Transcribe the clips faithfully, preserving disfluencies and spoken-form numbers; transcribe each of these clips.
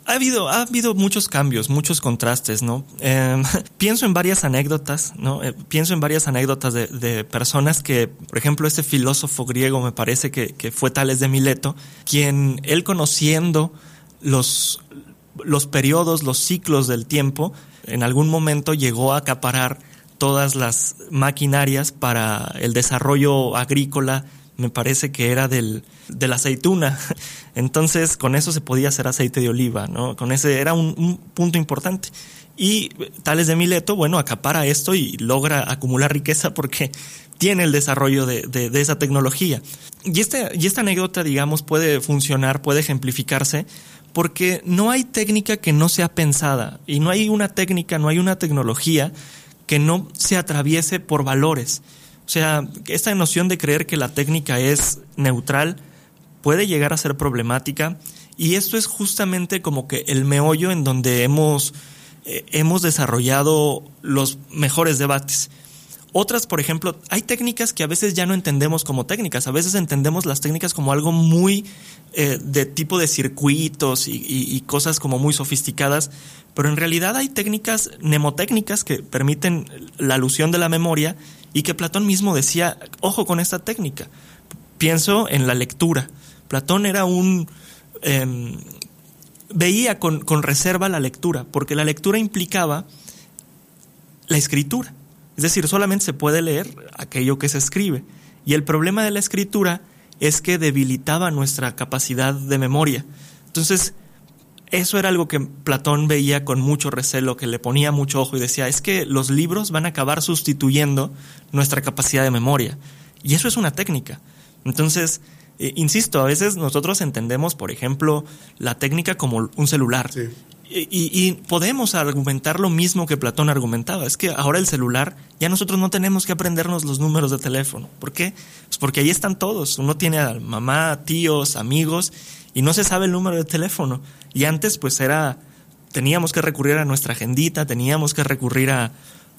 Ha habido, ha habido muchos cambios, muchos contrastes, ¿no? Eh, pienso en varias anécdotas, ¿no? Eh, pienso en varias anécdotas de, de personas que, por ejemplo, este filósofo griego, me parece que, que fue Tales de Mileto, quien él conociendo los, los periodos, los ciclos del tiempo, en algún momento llegó a acaparar todas las maquinarias para el desarrollo agrícola. Me parece que era del, de la aceituna. Entonces, con eso se podía hacer aceite de oliva, ¿no? Con ese era un, un punto importante. Y Tales de Mileto, bueno, acapara esto y logra acumular riqueza porque tiene el desarrollo de, de, de esa tecnología. Y, este, y esta anécdota, digamos, puede funcionar, puede ejemplificarse, porque no hay técnica que no sea pensada. Y no hay una técnica, no hay una tecnología que no se atraviese por valores. O sea, esta noción de creer que la técnica es neutral puede llegar a ser problemática, y esto es justamente como que el meollo en donde hemos, eh, hemos desarrollado los mejores debates. Otras, por ejemplo, hay técnicas que a veces ya no entendemos como técnicas, a veces entendemos las técnicas como algo muy eh, de tipo de circuitos y, y, y cosas como muy sofisticadas, pero en realidad hay técnicas mnemotécnicas que permiten la alusión de la memoria y que Platón mismo decía, ojo con esta técnica. Pienso en la lectura. Platón era un... Eh, veía con, con reserva la lectura, porque la lectura implicaba la escritura. Es decir, solamente se puede leer aquello que se escribe. Y el problema de la escritura es que debilitaba nuestra capacidad de memoria. Entonces, eso era algo que Platón veía con mucho recelo, que le ponía mucho ojo y decía, es que los libros van a acabar sustituyendo nuestra capacidad de memoria. Y eso es una técnica. Entonces, eh, insisto, a veces nosotros entendemos, por ejemplo, la técnica como un celular. Sí. Y, y podemos argumentar lo mismo que Platón argumentaba. Es que ahora el celular, ya nosotros no tenemos que aprendernos los números de teléfono. ¿Por qué? Pues porque ahí están todos. Uno tiene a mamá, tíos, amigos, y no se sabe el número de teléfono. Y antes pues era, teníamos que recurrir a nuestra agendita, teníamos que recurrir a,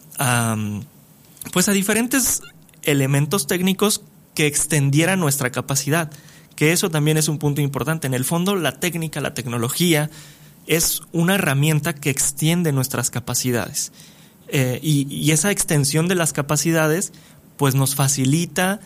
a pues a diferentes elementos técnicos que extendieran nuestra capacidad. Que eso también es un punto importante. En el fondo, la técnica, la tecnología, es una herramienta que extiende nuestras capacidades. Eh, y, y esa extensión de las capacidades pues nos facilita,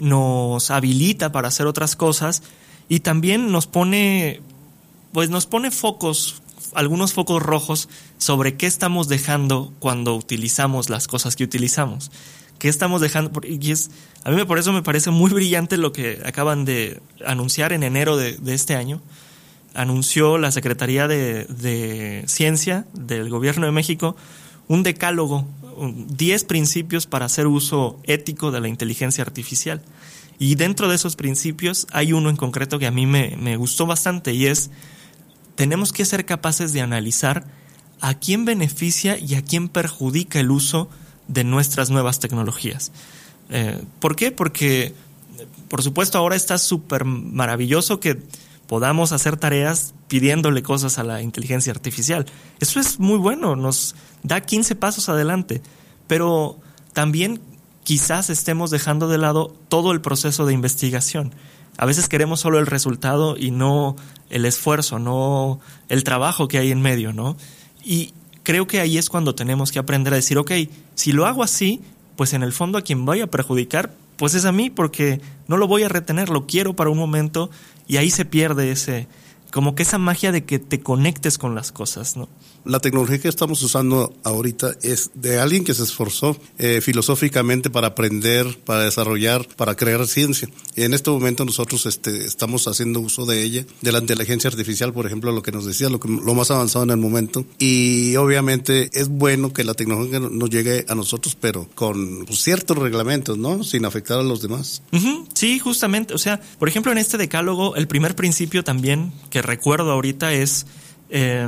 nos habilita para hacer otras cosas, y también nos pone, pues nos pone focos, algunos focos rojos sobre qué estamos dejando cuando utilizamos las cosas que utilizamos. ¿Qué estamos dejando? Y es, a mí por eso me parece muy brillante lo que acaban de anunciar en enero de, de este año. Anunció la Secretaría de, de Ciencia del Gobierno de México un decálogo, diez principios para hacer uso ético de la inteligencia artificial. Y dentro de esos principios hay uno en concreto que a mí me, me gustó bastante, y es: tenemos que ser capaces de analizar a quién beneficia y a quién perjudica el uso de nuestras nuevas tecnologías. Eh, ¿Por qué? Porque, por supuesto, ahora está súper maravilloso que podamos hacer tareas pidiéndole cosas a la inteligencia artificial. Eso es muy bueno, nos da quince pasos adelante, pero también quizás estemos dejando de lado todo el proceso de investigación. A veces queremos solo el resultado y no el esfuerzo, no el trabajo que hay en medio, ¿no? Y creo que ahí es cuando tenemos que aprender a decir, ok, si lo hago así, pues en el fondo a quien voy a perjudicar, pues es a mí, porque no lo voy a retener, lo quiero para un momento, y ahí se pierde ese, como que esa magia de que te conectes con las cosas, ¿no? La tecnología que estamos usando ahorita es de alguien que se esforzó eh, filosóficamente para aprender, para desarrollar, para crear ciencia. Y en este momento nosotros este, estamos haciendo uso de ella, de la inteligencia artificial, por ejemplo, lo que nos decía, lo, que, lo más avanzado en el momento. Y obviamente es bueno que la tecnología nos llegue a nosotros, pero con pues, ciertos reglamentos, ¿no? Sin afectar a los demás. Uh-huh. Sí, justamente. O sea, por ejemplo, en este decálogo, el primer principio también que recuerdo ahorita es... Eh,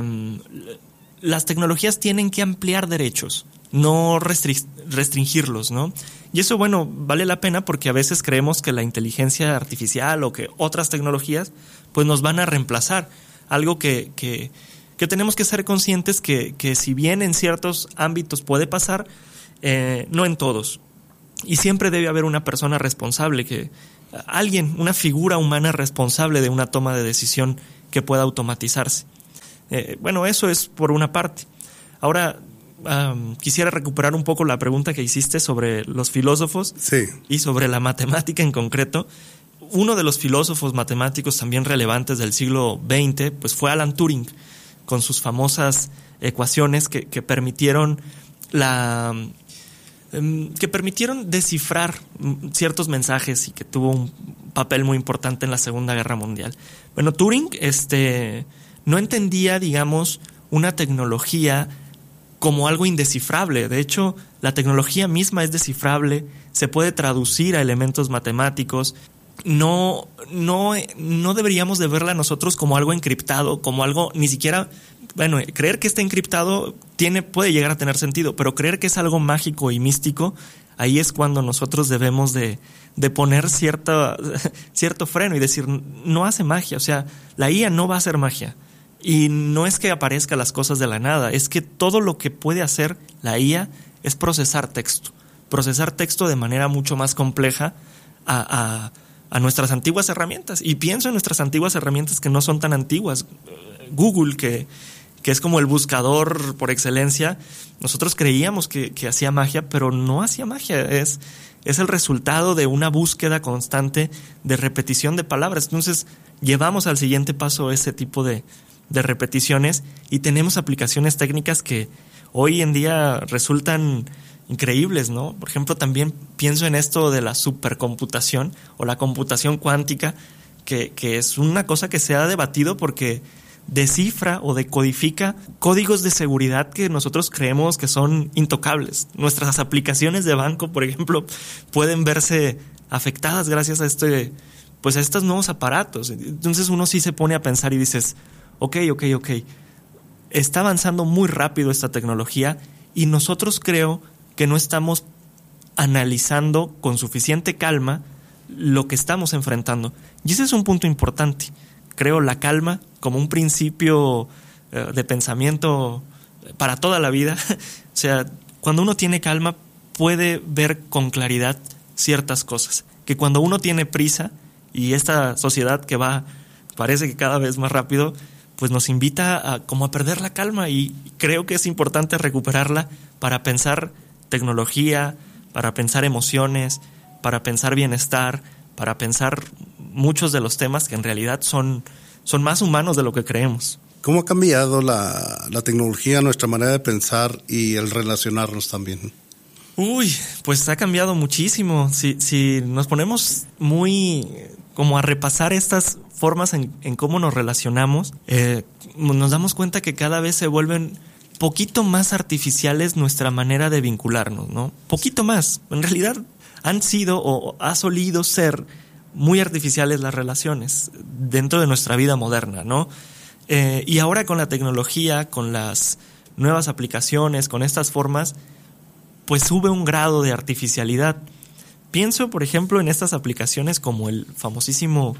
las tecnologías tienen que ampliar derechos, no restri- restringirlos, ¿no? Y eso, bueno, vale la pena porque a veces creemos que la inteligencia artificial o que otras tecnologías pues nos van a reemplazar. Algo que, que, que tenemos que ser conscientes que, que si bien en ciertos ámbitos puede pasar, eh, no en todos. Y siempre debe haber una persona responsable, que alguien, una figura humana responsable de una toma de decisión que pueda automatizarse. Eh, bueno, eso es por una parte. Ahora, um, quisiera recuperar un poco la pregunta que hiciste sobre los filósofos sí. y sobre la matemática en concreto. Uno de los filósofos matemáticos también relevantes del siglo veinte pues fue Alan Turing, con sus famosas ecuaciones que, que permitieron la que permitieron descifrar ciertos mensajes y que tuvo un papel muy importante en la Segunda Guerra Mundial. Bueno, Turing este, no entendía, digamos, una tecnología como algo indescifrable. De hecho, la tecnología misma es descifrable, se puede traducir a elementos matemáticos. No, no, no deberíamos de verla nosotros como algo encriptado, como algo ni siquiera... Bueno, creer que está encriptado tiene, puede llegar a tener sentido, pero creer que es algo mágico y místico, ahí es cuando nosotros debemos de, de poner cierta, cierto freno y decir, no hace magia. O sea, la I A no va a hacer magia. Y no es que aparezcan las cosas de la nada, es que todo lo que puede hacer la I A es procesar texto. Procesar texto de manera mucho más compleja a, a, a nuestras antiguas herramientas. Y pienso en nuestras antiguas herramientas que no son tan antiguas. Google, que... que es como el buscador por excelencia, nosotros creíamos que, que hacía magia, pero no hacía magia. Es, es el resultado de una búsqueda constante de repetición de palabras. Entonces, llevamos al siguiente paso ese tipo de, de repeticiones y tenemos aplicaciones técnicas que hoy en día resultan increíbles, ¿no? Por ejemplo, también pienso en esto de la supercomputación o la computación cuántica, que, que es una cosa que se ha debatido porque descifra o decodifica códigos de seguridad que nosotros creemos que son intocables. Nuestras aplicaciones de banco, por ejemplo, pueden verse afectadas gracias a este, pues a estos nuevos aparatos. Entonces uno sí se pone a pensar y dices, ok, ok, ok, está avanzando muy rápido esta tecnología y nosotros creo que no estamos analizando con suficiente calma lo que estamos enfrentando. Y ese es un punto importante. Creo la calma como un principio eh, de pensamiento para toda la vida. O sea, cuando uno tiene calma puede ver con claridad ciertas cosas. Que cuando uno tiene prisa, y esta sociedad que va, parece que cada vez más rápido, pues nos invita a como a perder la calma, y creo que es importante recuperarla para pensar tecnología, para pensar emociones, para pensar bienestar, para pensar muchos de los temas que en realidad son, son más humanos de lo que creemos. ¿Cómo ha cambiado la, la tecnología, nuestra manera de pensar y el relacionarnos también? Uy, pues ha cambiado muchísimo. Si, si nos ponemos muy como a repasar estas formas en, en cómo nos relacionamos, eh, nos damos cuenta que cada vez se vuelven poquito más artificiales nuestra manera de vincularnos, ¿no? Poquito más. En realidad han sido o ha solido ser muy artificiales las relaciones dentro de nuestra vida moderna, ¿no? Eh, y ahora con la tecnología, con las nuevas aplicaciones, con estas formas, pues sube un grado de artificialidad. Pienso, por ejemplo, en estas aplicaciones como el famosísimo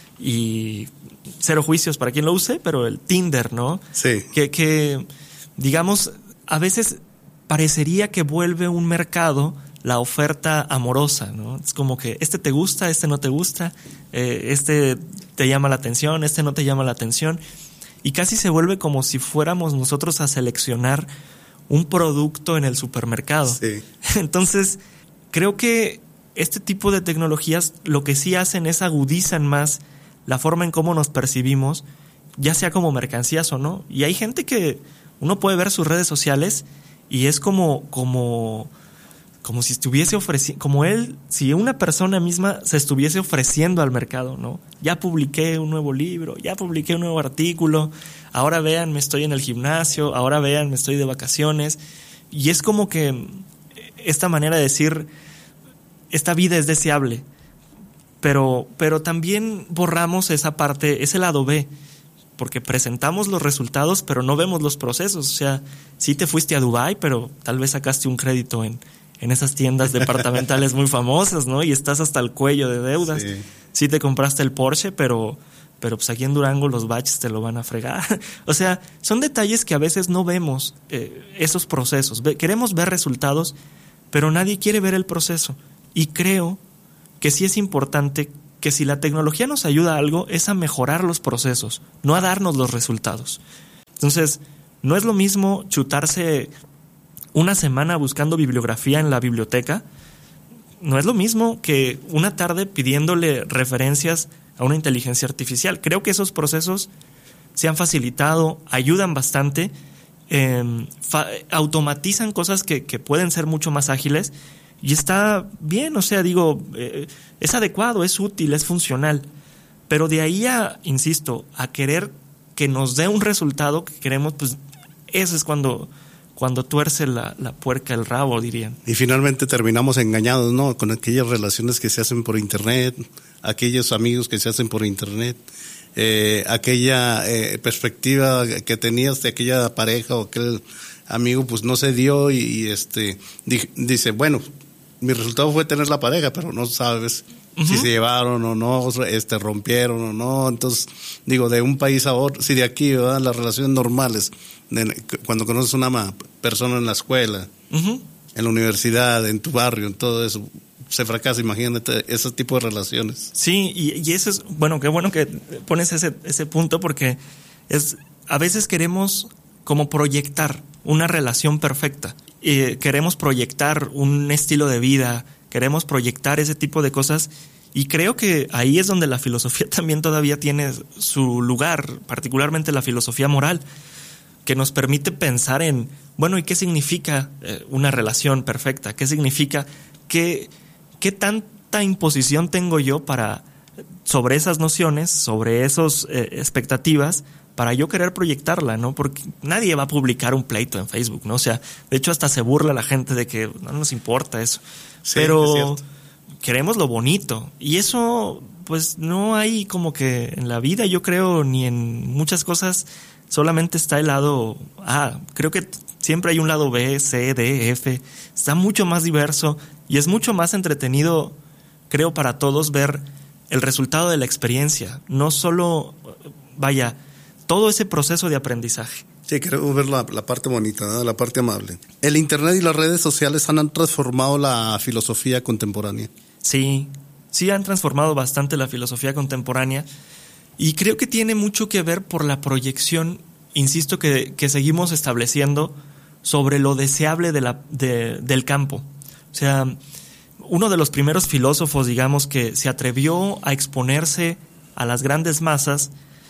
y cero juicios para quien lo use, pero el Tinder, ¿no? Sí. Que, que digamos, a veces parecería que vuelve un mercado la oferta amorosa, ¿no? Es como que este te gusta, este no te gusta, eh, este te llama la atención, este no te llama la atención, y casi se vuelve como si fuéramos nosotros a seleccionar un producto en el supermercado. Sí. Entonces, creo que este tipo de tecnologías lo que sí hacen es agudizan más la forma en cómo nos percibimos, ya sea como mercancías o no. Y hay gente que uno puede ver sus redes sociales y es como, como, como si estuviese ofreciendo, como él, si una persona misma se estuviese ofreciendo al mercado, ¿no? Ya publiqué un nuevo libro, ya publiqué un nuevo artículo, ahora vean, me estoy en el gimnasio, ahora vean, me estoy de vacaciones. Y es como que esta manera de decir, esta vida es deseable, pero, pero también borramos esa parte, ese lado B, porque presentamos los resultados, pero no vemos los procesos. O sea, sí te fuiste a Dubái, pero tal vez sacaste un crédito en, en esas tiendas departamentales muy famosas, ¿no? Y estás hasta el cuello de deudas. Sí, sí te compraste el Porsche, pero, pero pues aquí en Durango los baches te lo van a fregar. O sea, son detalles que a veces no vemos, eh, esos procesos. Ve, queremos ver resultados, pero nadie quiere ver el proceso. Y creo que sí es importante que si la tecnología nos ayuda a algo, es a mejorar los procesos, no a darnos los resultados. Entonces, no es lo mismo chutarse una semana buscando bibliografía en la biblioteca, no es lo mismo que una tarde pidiéndole referencias a una inteligencia artificial. Creo que esos procesos se han facilitado, ayudan bastante, eh, fa- automatizan cosas que, que pueden ser mucho más ágiles y está bien, o sea, digo, eh, es adecuado, es útil, es funcional. Pero de ahí a, insisto, a querer que nos dé un resultado que queremos, pues eso es cuando, cuando tuerce la, la puerca el rabo, dirían. Y finalmente terminamos engañados, ¿no? Con aquellas relaciones que se hacen por internet, aquellos amigos que se hacen por internet, eh, aquella eh, perspectiva que tenías de aquella pareja o aquel amigo, pues no se dio y, y este di, dice, bueno, mi resultado fue tener la pareja, pero no sabes uh-huh. si se llevaron o no, este rompieron o no. Entonces, digo, de un país a otro, si de aquí, ¿verdad? Las relaciones normales, de, cuando conoces a una persona en la escuela, uh-huh. en la universidad, en tu barrio, en todo eso, se fracasa, imagínate, ese tipo de relaciones. Sí, y, y eso es, bueno, qué bueno que pones ese, ese punto, porque es, a veces queremos como proyectar una relación perfecta. Eh, queremos proyectar un estilo de vida, queremos proyectar ese tipo de cosas, y creo que ahí es donde la filosofía también todavía tiene su lugar, particularmente la filosofía moral, que nos permite pensar en, bueno, ¿y qué significa eh, una relación perfecta? ¿Qué significa? ¿Qué, qué tanta imposición tengo yo para, sobre esas nociones, sobre esas eh, expectativas, para yo querer proyectarla, ¿no? Porque nadie va a publicar un pleito en Facebook, ¿no? O sea, de hecho hasta se burla la gente de que no nos importa eso. Sí, pero queremos lo bonito. Y eso, pues no hay como que en la vida, yo creo, ni en muchas cosas, solamente está el lado A. Creo que siempre hay un lado B, C, D, F. Está mucho más diverso y es mucho más entretenido, creo, para todos ver el resultado de la experiencia. No solo, vaya, todo ese proceso de aprendizaje. Sí, queremos ver la, la parte bonita, ¿no? La parte amable. El internet y las redes sociales han transformado la filosofía contemporánea. Sí, sí han transformado bastante la filosofía contemporánea y creo que tiene mucho que ver por la proyección, insisto, que, que seguimos estableciendo sobre lo deseable de la, de, del campo. O sea, uno de los primeros filósofos, digamos, que se atrevió a exponerse a las grandes masas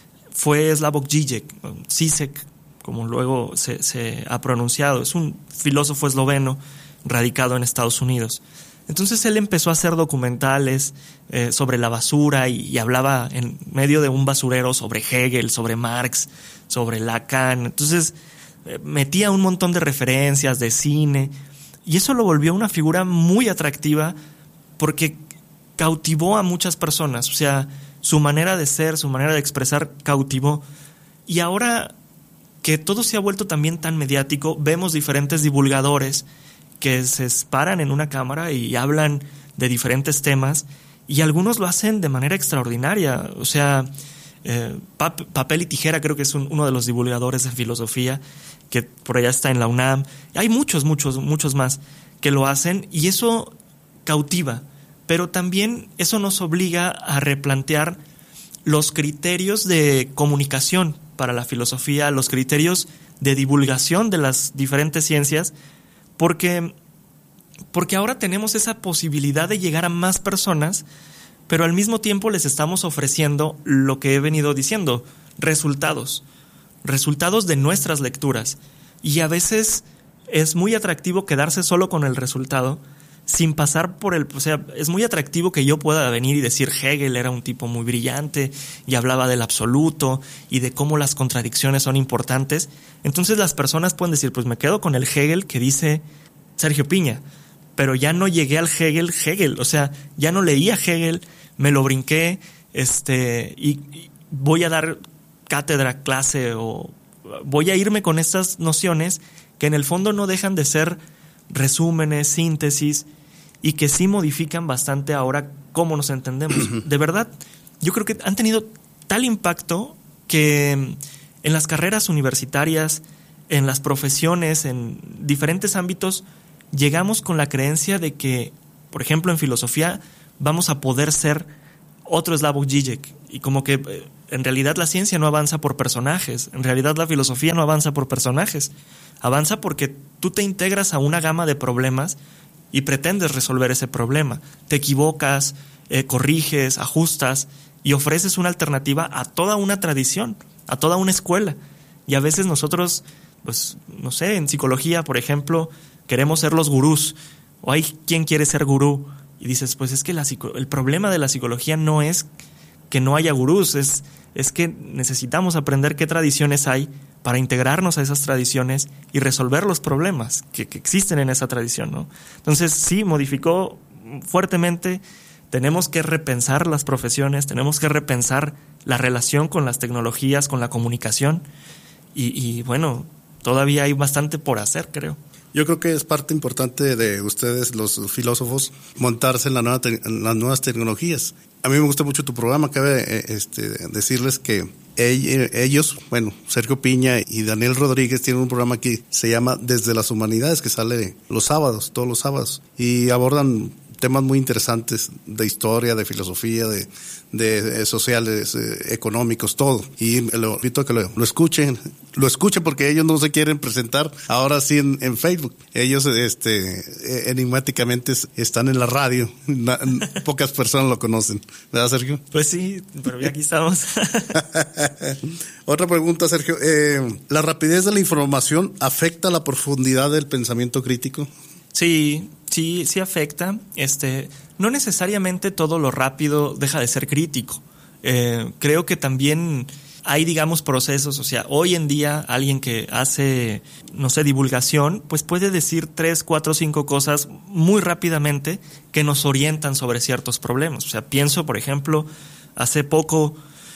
fue Slavoj Žižek, Zizek, como luego se, se ha pronunciado. Es un filósofo esloveno radicado en Estados Unidos. Entonces él empezó a hacer documentales eh, sobre la basura y, y hablaba en medio de un basurero sobre Hegel, sobre Marx, sobre Lacan. Entonces eh, metía un montón de referencias de cine y eso lo volvió una figura muy atractiva porque cautivó a muchas personas. O sea, su manera de ser, su manera de expresar cautivó. Y ahora que todo se ha vuelto también tan mediático, vemos diferentes divulgadores que se paran en una cámara y hablan de diferentes temas y algunos lo hacen de manera extraordinaria. O sea, eh, pap- Papel y Tijera creo que es un, uno de los divulgadores de filosofía que por allá está en la UNAM. Hay muchos, muchos, muchos más que lo hacen y eso cautiva. Pero también eso nos obliga a replantear los criterios de comunicación para la filosofía, los criterios de divulgación de las diferentes ciencias, porque, porque ahora tenemos esa posibilidad de llegar a más personas, pero al mismo tiempo les estamos ofreciendo lo que he venido diciendo, resultados, resultados de nuestras lecturas. Y a veces es muy atractivo quedarse solo con el resultado, sin pasar por el... O sea, es muy atractivo que yo pueda venir y decir Hegel era un tipo muy brillante y hablaba del absoluto y de cómo las contradicciones son importantes. Entonces las personas pueden decir, pues me quedo con el Hegel que dice Sergio Piña, pero ya no llegué al Hegel Hegel. O sea, ya no leía Hegel, me lo brinqué este y, y voy a dar cátedra, clase o voy a irme con estas nociones que en el fondo no dejan de ser resúmenes, síntesis y que sí modifican bastante ahora cómo nos entendemos. De verdad, yo creo que han tenido tal impacto que en las carreras universitarias, en las profesiones, en diferentes ámbitos, llegamos con la creencia de que, por ejemplo, en filosofía vamos a poder ser otro Slavoj Žižek y como que en realidad la ciencia no avanza por personajes, en realidad la filosofía no avanza por personajes, avanza porque tú te integras a una gama de problemas y pretendes resolver ese problema. Te equivocas, eh, corriges, ajustas y ofreces una alternativa a toda una tradición, a toda una escuela. Y a veces nosotros, pues, no sé, en psicología, por ejemplo, queremos ser los gurús, o hay quien quiere ser gurú, y dices, pues es que la psico- el problema de la psicología no es que no haya gurús, es, es que necesitamos aprender qué tradiciones hay para integrarnos a esas tradiciones y resolver los problemas que, que existen en esa tradición, ¿no? Entonces, sí, modificó fuertemente. Tenemos que repensar las profesiones, tenemos que repensar la relación con las tecnologías, con la comunicación, y, y bueno, todavía hay bastante por hacer, creo. Yo creo que es parte importante de ustedes, los filósofos, montarse en, la nueva te- en las nuevas tecnologías. A mí me gusta mucho tu programa. Cabe eh, este, decirles que ellos, bueno, Sergio Piña y Daniel Rodríguez tienen un programa que se llama Desde las Humanidades, que sale los sábados, todos los sábados, y abordan temas muy interesantes de historia, de filosofía, de, de, de sociales, eh, económicos, todo. Y lo invito a que lo, lo escuchen, lo escuchen porque ellos no se quieren presentar ahora sí en, en Facebook. Ellos, este, enigmáticamente están en la radio. Na, pocas personas lo conocen, ¿verdad, Sergio? Pues sí, pero ya aquí estamos. Otra pregunta, Sergio. Eh, ¿La rapidez de la información afecta la profundidad del pensamiento crítico? Sí, sí, sí afecta. Este, no necesariamente todo lo rápido deja de ser crítico. Eh, creo que también hay, digamos, procesos. O sea, hoy en día alguien que hace, no sé, divulgación, pues puede decir tres, cuatro, cinco cosas muy rápidamente que nos orientan sobre ciertos problemas. O sea, pienso, por ejemplo, hace poco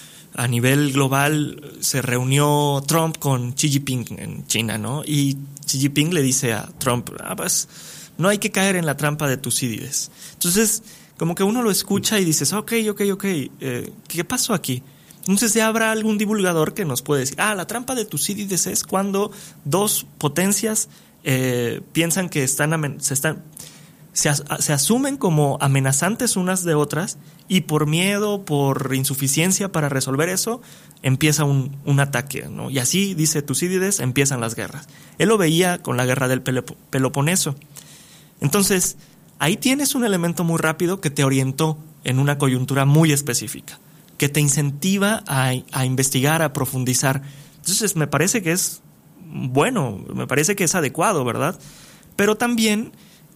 a nivel global se reunió Trump con Xi Jinping en China, ¿no? Y Xi Jinping le dice a Trump, ah, pues no hay que caer en la trampa de Tucídides. Entonces, como que uno lo escucha y dices, ok, ok, ok, eh, ¿qué pasó aquí? Entonces ya habrá algún divulgador que nos puede decir, ah, la trampa de Tucídides es cuando dos potencias eh, piensan que están, amen- se están se, as- se asumen como amenazantes unas de otras y por miedo, por insuficiencia para resolver eso, empieza un, un ataque, ¿no? Y así, dice Tucídides, empiezan las guerras. Él lo veía con la guerra del Pelop- Peloponeso. Entonces, ahí tienes un elemento muy rápido que te orientó en una coyuntura muy específica, que te incentiva a, a investigar, a profundizar. Entonces, me parece que es bueno, me parece que es adecuado, ¿verdad? Pero también,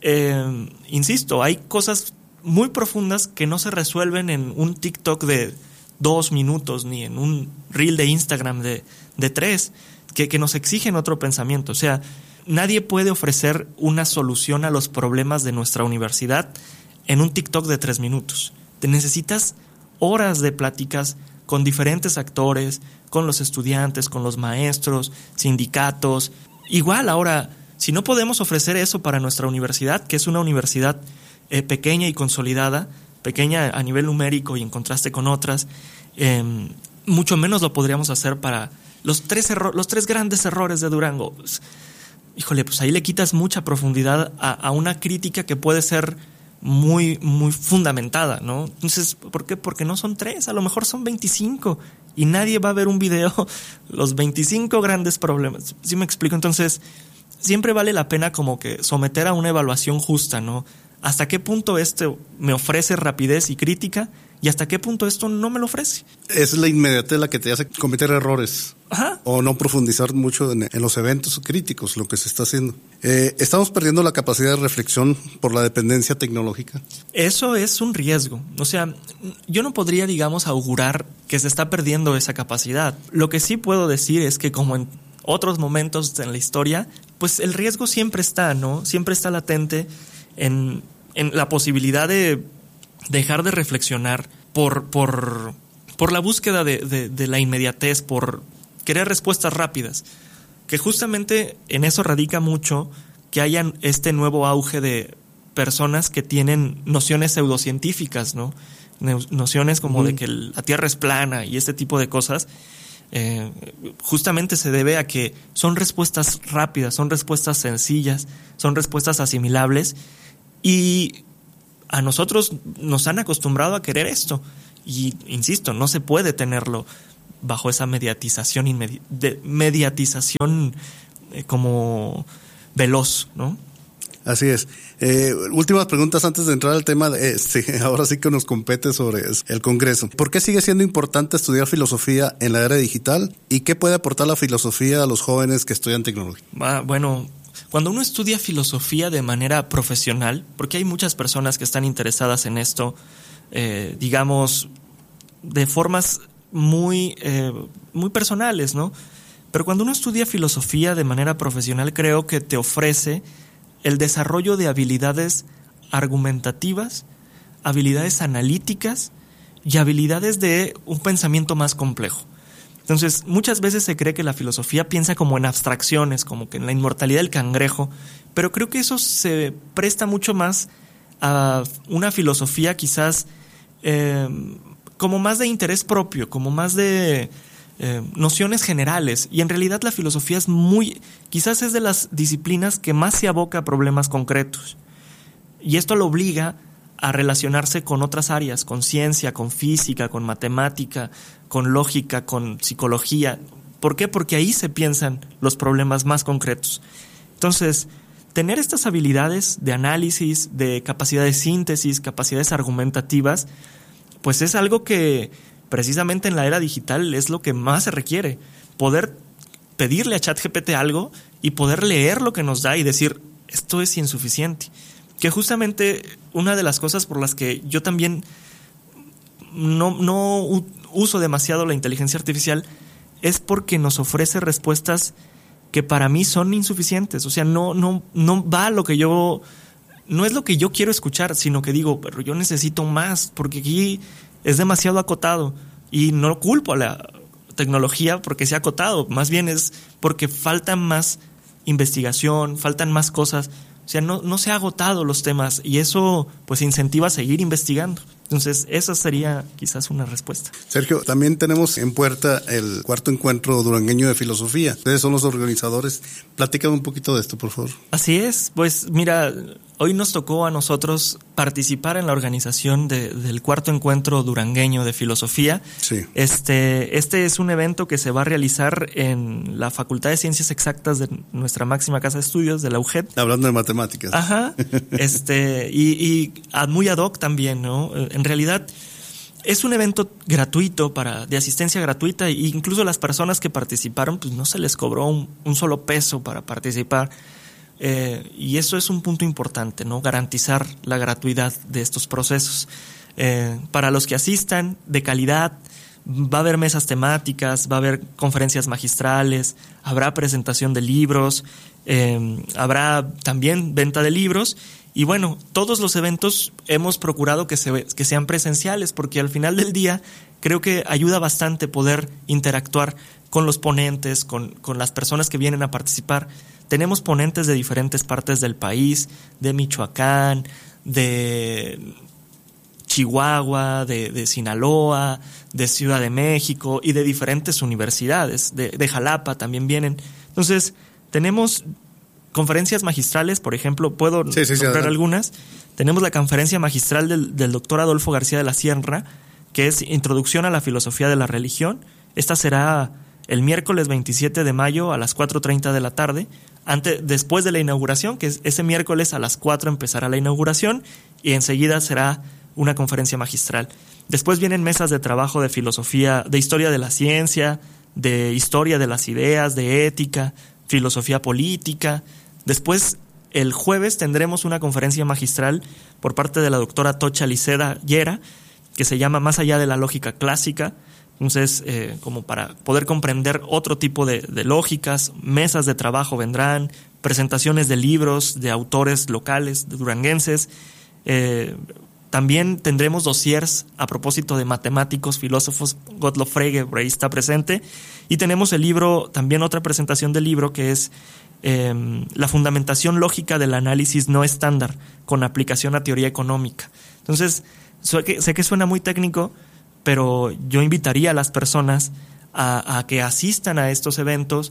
eh, insisto, hay cosas muy profundas que no se resuelven en un TikTok de dos minutos ni en un reel de Instagram de, de tres, que, que nos exigen otro pensamiento. O sea, nadie puede ofrecer una solución a los problemas de nuestra universidad en un TikTok de tres minutos. Te necesitas horas de pláticas con diferentes actores, con los estudiantes, con los maestros, sindicatos. Igual ahora, si no podemos ofrecer eso para nuestra universidad, que es una universidad eh, pequeña y consolidada, pequeña a nivel numérico y en contraste con otras, eh, mucho menos lo podríamos hacer para los tres, erro- los tres grandes errores de Durango. Pues, híjole, pues ahí le quitas mucha profundidad a, a una crítica que puede ser muy, muy fundamentada, ¿no? Entonces, ¿por qué? Porque no son tres, a lo mejor son veinticinco y nadie va a ver un video, los veinticinco grandes problemas. ¿Sí me explico? Entonces, siempre vale la pena como que someter a una evaluación justa, ¿no? ¿Hasta qué punto esto me ofrece rapidez y crítica? ¿Y hasta qué punto esto no me lo ofrece? Es la inmediatez la que te hace cometer errores. Ajá. O no profundizar mucho en, en los eventos críticos, lo que se está haciendo. Eh, ¿Estamos perdiendo la capacidad de reflexión por la dependencia tecnológica? Eso es un riesgo. O sea, yo no podría, digamos, augurar que se está perdiendo esa capacidad. Lo que sí puedo decir es que, como en otros momentos en la historia, pues el riesgo siempre está, ¿no? Siempre está latente en, en la posibilidad de dejar de reflexionar por, por, por la búsqueda de, de, de la inmediatez, por querer respuestas rápidas, que justamente en eso radica mucho que haya este nuevo auge de personas que tienen nociones pseudocientíficas, ¿no? Nociones como mm. de que la Tierra es plana y este tipo de cosas. Eh, justamente se debe a que son respuestas rápidas, son respuestas sencillas, son respuestas asimilables y a nosotros nos han acostumbrado a querer esto Y, insisto, no se puede tenerlo bajo esa mediatización, inmedi- de, mediatización eh, como veloz, ¿no? Así es. Eh, últimas preguntas antes de entrar al tema. De, eh, sí, ahora sí que nos compete sobre el Congreso. ¿Por qué sigue siendo importante estudiar filosofía en la era digital? ¿Y qué puede aportar la filosofía a los jóvenes que estudian tecnología? Ah, bueno, cuando uno estudia filosofía de manera profesional, porque hay muchas personas que están interesadas en esto, eh, digamos, de formas muy, eh, muy personales, ¿no? Pero cuando uno estudia filosofía de manera profesional, creo que te ofrece el desarrollo de habilidades argumentativas, habilidades analíticas y habilidades de un pensamiento más complejo. Entonces, muchas veces se cree que la filosofía piensa como en abstracciones, como que en la inmortalidad del cangrejo, pero creo que eso se presta mucho más a una filosofía quizás eh, como más de interés propio, como más de Eh, nociones generales, y en realidad la filosofía es muy, quizás es de las disciplinas que más se aboca a problemas concretos, y esto lo obliga a relacionarse con otras áreas, con ciencia, con física, con matemática, con lógica, con psicología. ¿Por qué? Porque ahí se piensan los problemas más concretos. Entonces, tener estas habilidades de análisis, de capacidad de síntesis, capacidades argumentativas, pues es algo que precisamente en la era digital es lo que más se requiere. Poder pedirle a ChatGPT algo y poder leer lo que nos da y decir, esto es insuficiente. Que justamente una de las cosas por las que yo también no, no uso demasiado la inteligencia artificial es porque nos ofrece respuestas que para mí son insuficientes. O sea, no, no, no va a lo que yo... No es lo que yo quiero escuchar, sino que digo, pero yo necesito más, porque aquí es demasiado acotado. Y no culpo a la tecnología porque sea acotado, más bien es porque falta más investigación, faltan más cosas. O sea, no, no se ha agotado los temas y eso pues incentiva a seguir investigando. Entonces, esa sería quizás una respuesta. Sergio, también tenemos en puerta el cuarto encuentro durangueño de filosofía. Ustedes son los organizadores. Platícame un poquito de esto, por favor. Así es. Pues mira, hoy nos tocó a nosotros participar en la organización de, del cuarto encuentro durangueño de filosofía. Sí. Este, este es un evento que se va a realizar en la Facultad de Ciencias Exactas de nuestra máxima casa de estudios, de la U G E D. Hablando de matemáticas. Ajá. Este, y, y muy ad hoc también, ¿no? En realidad es un evento gratuito para, de asistencia gratuita, e incluso las personas que participaron, pues no se les cobró un, un solo peso para participar. Eh, y eso es un punto importante, ¿no? Garantizar la gratuidad de estos procesos. Eh, para los que asistan, de calidad, va a haber mesas temáticas, va a haber conferencias magistrales, habrá presentación de libros, eh, habrá también venta de libros. Y bueno, todos los eventos hemos procurado que, se, que sean presenciales, porque al final del día creo que ayuda bastante poder interactuar con los ponentes, con, con las personas que vienen a participar. Tenemos ponentes de diferentes partes del país, de Michoacán, de Chihuahua, de, de Sinaloa, de Ciudad de México y de diferentes universidades, de, de Jalapa también vienen. Entonces, tenemos conferencias magistrales, por ejemplo, puedo sí, sí, nombrar sí, algunas. Tenemos la conferencia magistral del, del doctor Adolfo García de la Sierra, que es Introducción a la Filosofía de la Religión. Esta será el miércoles veintisiete de mayo a las cuatro treinta de la tarde, antes, después de la inauguración, que es ese miércoles a las cuatro empezará la inauguración y enseguida será una conferencia magistral. Después vienen mesas de trabajo de filosofía, de historia de la ciencia, de historia de las ideas, de ética, filosofía política. Después, el jueves, tendremos una conferencia magistral por parte de la doctora Tocha Liceda Llera, que se llama Más allá de la lógica clásica. Entonces, eh, como para poder comprender otro tipo de, de lógicas, mesas de trabajo vendrán, presentaciones de libros de autores locales, de duranguenses. Eh, también tendremos dossiers a propósito de matemáticos, filósofos. Gottlob Frege por ahí está presente. Y tenemos el libro, también otra presentación del libro, que es eh, La fundamentación lógica del análisis no estándar con aplicación a teoría económica. Entonces, sé que, sé que suena muy técnico, pero yo invitaría a las personas a, a que asistan a estos eventos,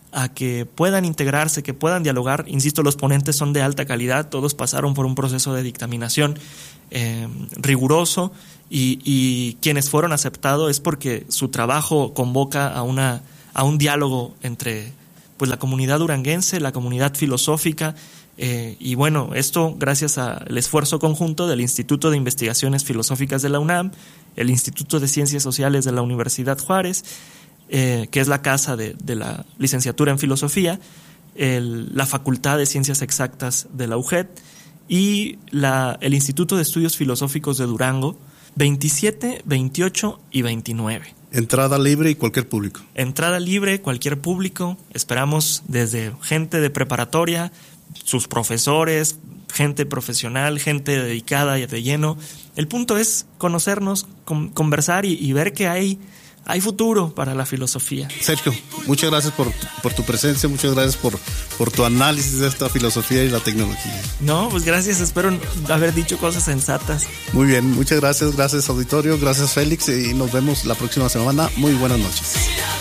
a que puedan integrarse, que puedan dialogar. Insisto, los ponentes son de alta calidad, todos pasaron por un proceso de dictaminación eh, riguroso y, y quienes fueron aceptados es porque su trabajo convoca a, una, a un diálogo entre pues, la comunidad duranguense, la comunidad filosófica eh, y bueno, esto gracias al esfuerzo conjunto del Instituto de Investigaciones Filosóficas de la UNAM, el Instituto de Ciencias Sociales de la Universidad Juárez, Eh, que es la casa de, de la licenciatura en filosofía, el, la Facultad de Ciencias Exactas de la U G E D y la, el Instituto de Estudios Filosóficos de Durango, veintisiete, veintiocho y veintinueve. Entrada libre y cualquier público. Entrada libre, cualquier público. Esperamos desde gente de preparatoria, sus profesores, gente profesional, gente dedicada y de lleno. El punto es conocernos, con, conversar y, y ver que hay Hay futuro para la filosofía. Sergio, muchas gracias por, por tu presencia, muchas gracias por, por tu análisis de esta filosofía y la tecnología. No, pues gracias, espero haber dicho cosas sensatas. Muy bien, muchas gracias, gracias auditorio, gracias Félix y nos vemos la próxima semana. Muy buenas noches.